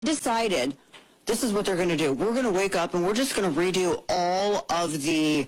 decided this is what they're going to do. We're going to wake up and we're just going to redo all of the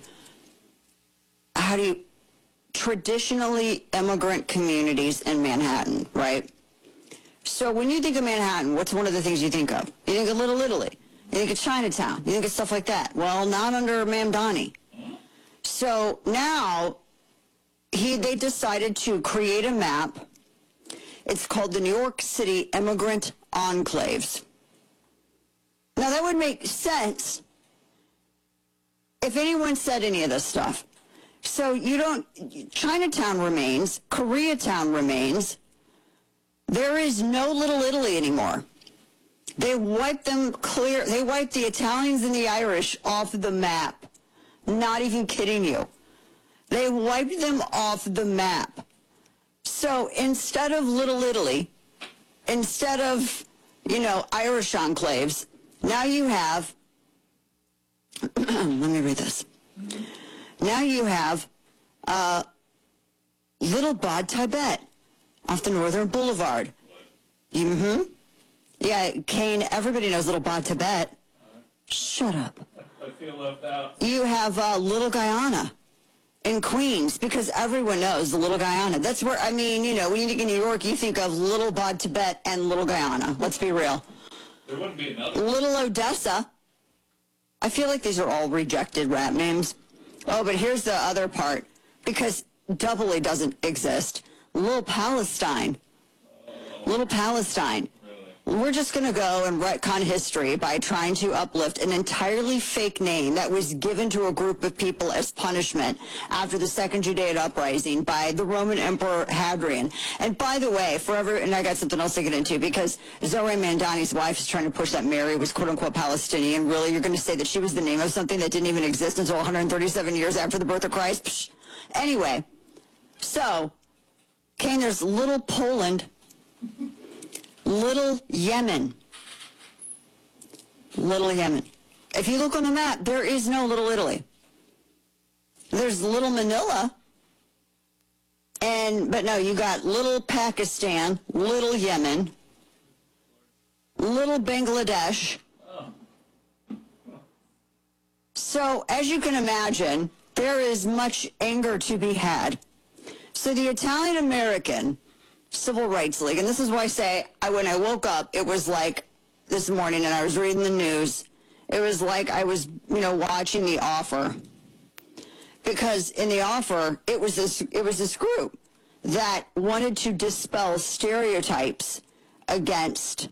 traditionally immigrant communities in Manhattan, right? So when you think of Manhattan, what's one of the things you think of? You think of Little Italy. You think of Chinatown. You think of stuff like that. Well, not under Mamdani. So now they decided to create a map. It's called the New York City Immigrant Enclaves. Now that would make sense if anyone said any of this stuff. So Chinatown remains, Koreatown remains. There is no Little Italy anymore. They wiped them clear. They wiped the Italians and the Irish off the map. Not even kidding you. They wiped them off the map. So instead of Little Italy, instead of, Irish enclaves, now you have, let me read this. Now you have Little Bod Tibet off the Northern Boulevard. Mm-hmm. Yeah, Kane, everybody knows Little Bod Tibet. Shut up. I feel left out. You have Little Guyana in Queens, because everyone knows the Little Guyana. That's where, when you think of New York, you think of Little Bod Tibet and Little Guyana. Let's be real. There wouldn't be another. Little Odessa. I feel like these are all rejected rap names. Oh, but here's the other part, because doubly doesn't exist. Little Palestine. Little Palestine. We're just going to go and retcon history by trying to uplift an entirely fake name that was given to a group of people as punishment after the Second Judaic Uprising by the Roman Emperor Hadrian. And by the way, and I got something else to get into, because Zoe Mandani's wife is trying to push that Mary was quote-unquote Palestinian. Really, you're going to say that she was the name of something that didn't even exist until 137 years after the birth of Christ? Psh. Anyway, so, Kane, there's Little Poland. Little Yemen. Little Yemen. If you look on the map, there is no Little Italy. There's Little Manila. But no, you got Little Pakistan, Little Yemen, Little Bangladesh. So, as you can imagine, there is much anger to be had. So the Italian American Civil Rights League, and this is why I say, when I woke up, it was like this morning and I was reading the news, it was like I was, watching The Offer. Because in The Offer, it was this group that wanted to dispel stereotypes against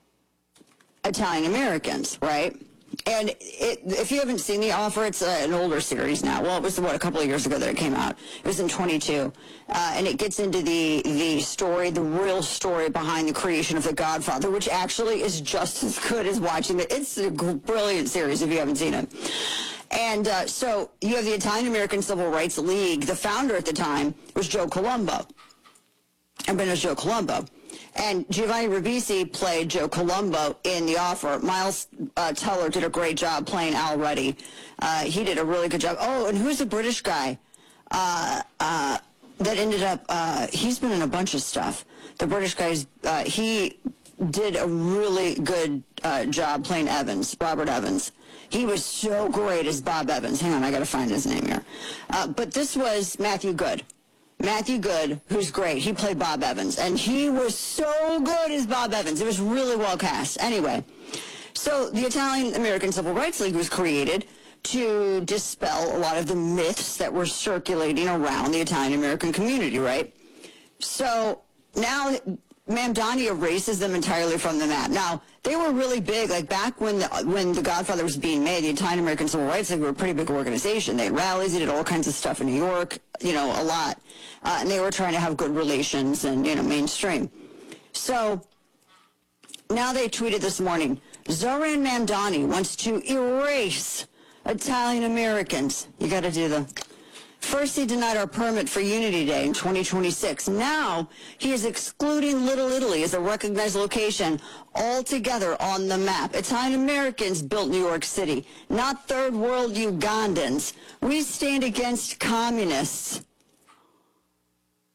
Italian Americans, right? And if you haven't seen The Offer, it's an older series now. Well, it was, a couple of years ago that it came out. It was in 22. And it gets into the story, the real story behind the creation of The Godfather, which actually is just as good as watching it. It's a brilliant series if you haven't seen it. And so you have the Italian American Civil Rights League. The founder at the time was Joe Colombo. Everybody knows Joe Colombo. And Giovanni Ribisi played Joe Colombo in The Offer. Miles Teller did a great job playing Al Ruddy. He did a really good job. Oh, and who's the British guy that ended up, he's been in a bunch of stuff. The British guy, he did a really good job playing Evans, Robert Evans. He was so great as Bob Evans. Hang on, I got to find his name here. But this was Matthew Good. Matthew Good, who's great. He played Bob Evans, and he was so good as Bob Evans. It was really well cast. Anyway, so the Italian American Civil Rights League was created to dispel a lot of the myths that were circulating around the Italian American community, right? So now Mamdani erases them entirely from the map. Now, they were really big, like back when The Godfather was being made, the Italian American Civil Rights League were a pretty big organization. They had rallies, they did all kinds of stuff in New York, a lot. And they were trying to have good relations and, mainstream. So now they tweeted this morning, Zoran Mamdani wants to erase Italian Americans. You got to do the... First, he denied our permit for Unity Day in 2026. Now, he is excluding Little Italy as a recognized location altogether on the map. Italian Americans built New York City, not third world Ugandans. We stand against communists.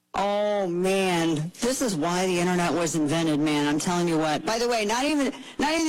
Oh man, this is why the internet was invented, man. I'm telling you what. By the way, not even